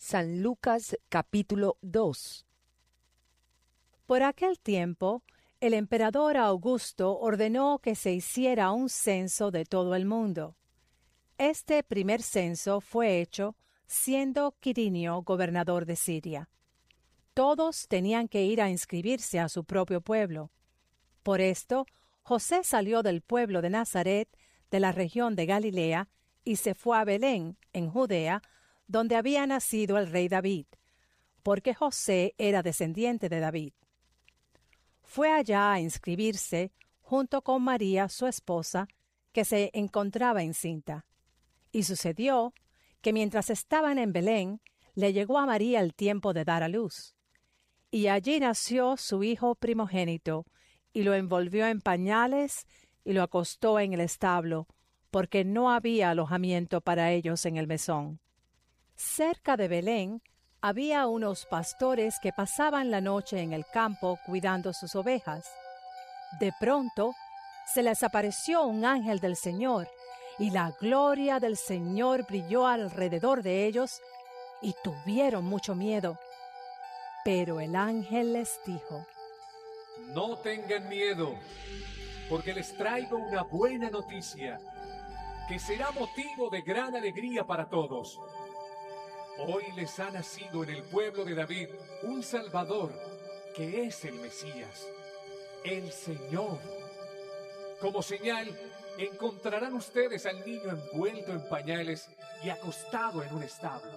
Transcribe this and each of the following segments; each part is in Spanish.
San Lucas capítulo 2. Por aquel tiempo, el emperador Augusto ordenó que se hiciera un censo de todo el mundo. Este primer censo fue hecho siendo Quirinio gobernador de Siria. Todos tenían que ir a inscribirse a su propio pueblo. Por esto, José salió del pueblo de Nazaret, de la región de Galilea, y se fue a Belén, en Judea, donde había nacido el rey David, porque José era descendiente de David. Fue allá a inscribirse junto con María, su esposa, que se encontraba encinta. Y sucedió que mientras estaban en Belén, le llegó a María el tiempo de dar a luz. Y allí nació su hijo primogénito, y lo envolvió en pañales y lo acostó en el establo, porque no había alojamiento para ellos en el mesón. Cerca de Belén había unos pastores que pasaban la noche en el campo cuidando sus ovejas. De pronto se les apareció un ángel del Señor, y la gloria del Señor brilló alrededor de ellos, y tuvieron mucho miedo. Pero el ángel les dijo: No tengan miedo, porque les traigo una buena noticia, que será motivo de gran alegría para todos. Hoy les ha nacido en el pueblo de David un Salvador, que es el Mesías, el Señor. Como señal, encontrarán ustedes al niño envuelto en pañales y acostado en un establo.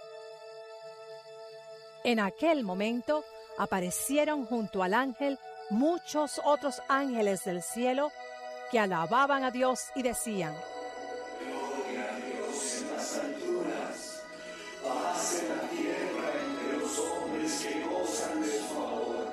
En aquel momento aparecieron junto al ángel muchos otros ángeles del cielo que alababan a Dios y decían: Gloria a Dios en las alturas, paz en la tierra entre los hombres que gozan de su favor.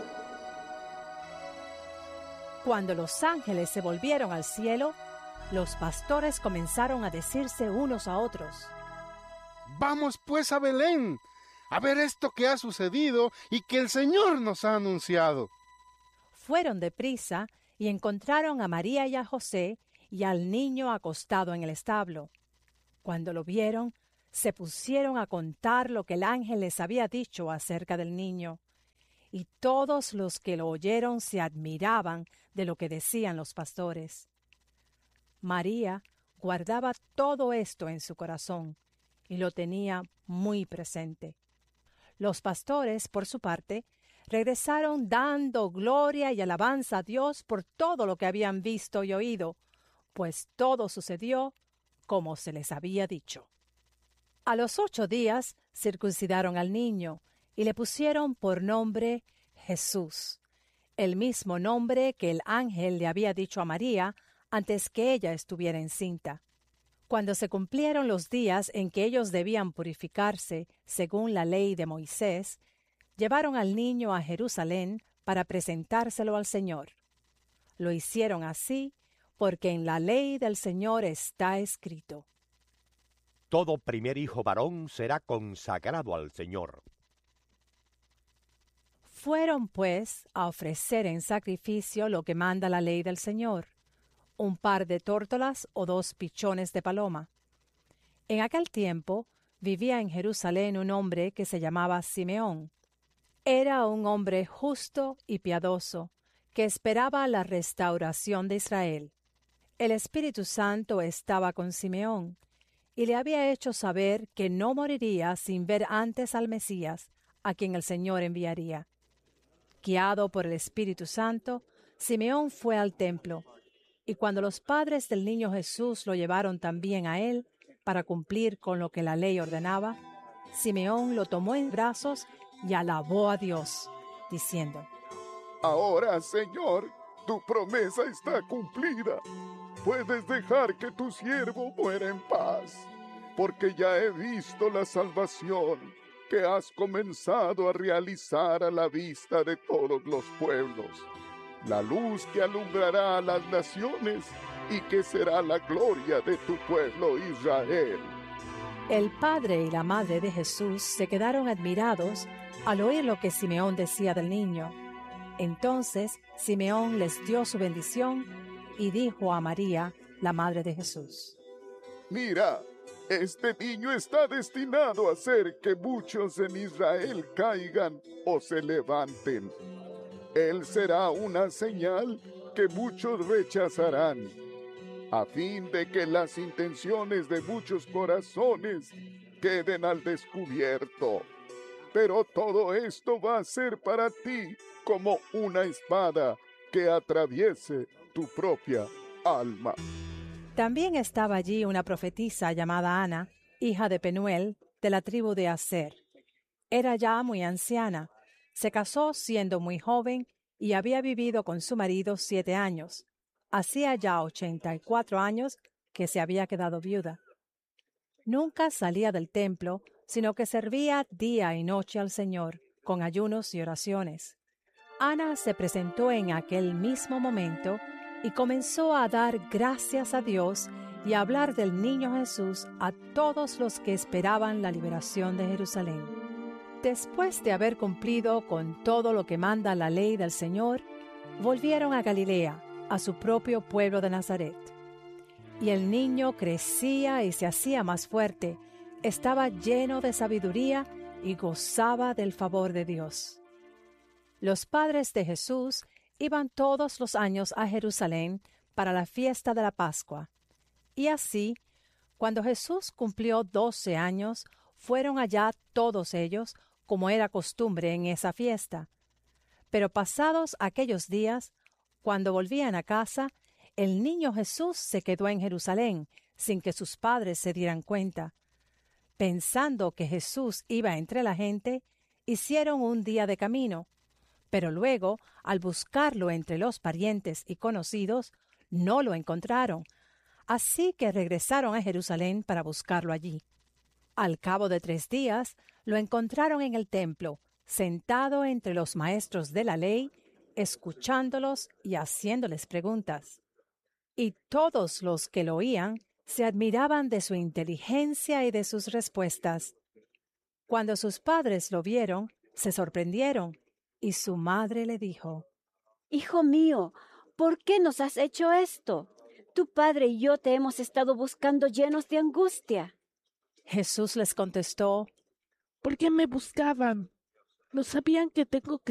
Cuando los ángeles se volvieron al cielo, los pastores comenzaron a decirse unos a otros: Vamos pues a Belén, a ver esto que ha sucedido y que el Señor nos ha anunciado. Fueron deprisa y encontraron a María y a José y al niño acostado en el establo. Cuando lo vieron, se pusieron a contar lo que el ángel les había dicho acerca del niño. Y todos los que lo oyeron se admiraban de lo que decían los pastores. María guardaba todo esto en su corazón y lo tenía muy presente. Los pastores, por su parte, regresaron dando gloria y alabanza a Dios por todo lo que habían visto y oído, pues todo sucedió como se les había dicho. A los 8 días circuncidaron al niño y le pusieron por nombre Jesús, el mismo nombre que el ángel le había dicho a María antes que ella estuviera encinta. Cuando se cumplieron los días en que ellos debían purificarse según la ley de Moisés, llevaron al niño a Jerusalén para presentárselo al Señor. Lo hicieron así porque en la ley del Señor está escrito: Todo primer hijo varón será consagrado al Señor. Fueron, pues, a ofrecer en sacrificio lo que manda la ley del Señor: un par de tórtolas o 2 pichones de paloma. En aquel tiempo vivía en Jerusalén un hombre que se llamaba Simeón. Era un hombre justo y piadoso, que esperaba la restauración de Israel. El Espíritu Santo estaba con Simeón, y le había hecho saber que no moriría sin ver antes al Mesías, a quien el Señor enviaría. Guiado por el Espíritu Santo, Simeón fue al templo, y cuando los padres del niño Jesús lo llevaron también a él para cumplir con lo que la ley ordenaba, Simeón lo tomó en brazos y alabó a Dios, diciendo: Ahora, Señor, tu promesa está cumplida. Puedes dejar que tu siervo muera en paz, porque ya he visto la salvación que has comenzado a realizar a la vista de todos los pueblos, la luz que alumbrará a las naciones y que será la gloria de tu pueblo Israel. El padre y la madre de Jesús se quedaron admirados al oír lo que Simeón decía del niño. Entonces Simeón les dio su bendición y dijo a María, la madre de Jesús: Mira, Este niño está destinado a hacer que muchos en Israel caigan o se levanten. Él será una señal que muchos rechazarán, a fin de que las intenciones de muchos corazones queden al descubierto. Pero todo esto va a ser para ti como una espada que atraviese tu propia alma. También estaba allí una profetisa llamada Ana, hija de Penuel, de la tribu de Aser. Era ya muy anciana, se casó siendo muy joven y había vivido con su marido 7 años. Hacía ya 84 años que se había quedado viuda. Nunca salía del templo, sino que servía día y noche al Señor, con ayunos y oraciones. Ana se presentó en aquel mismo momento y comenzó a dar gracias a Dios y a hablar del niño Jesús a todos los que esperaban la liberación de Jerusalén. Después de haber cumplido con todo lo que manda la ley del Señor, volvieron a Galilea, a su propio pueblo de Nazaret. Y el niño crecía y se hacía más fuerte, estaba lleno de sabiduría y gozaba del favor de Dios. Los padres de Jesús iban todos los años a Jerusalén para la fiesta de la Pascua. Y así, cuando Jesús cumplió 12 años, fueron allá todos ellos, como era costumbre en esa fiesta. Pero pasados aquellos días, cuando volvían a casa, el niño Jesús se quedó en Jerusalén, sin que sus padres se dieran cuenta. Pensando que Jesús iba entre la gente, hicieron un día de camino. Pero luego, al buscarlo entre los parientes y conocidos, no lo encontraron. Así que regresaron a Jerusalén para buscarlo allí. Al cabo de 3 días, lo encontraron en el templo, sentado entre los maestros de la ley, escuchándolos y haciéndoles preguntas. Y todos los que lo oían se admiraban de su inteligencia y de sus respuestas. Cuando sus padres lo vieron, se sorprendieron. Y su madre le dijo: Hijo mío, ¿por qué nos has hecho esto? Tu padre y yo te hemos estado buscando llenos de angustia. Jesús les contestó: ¿Por qué me buscaban? ¿No sabían que tengo que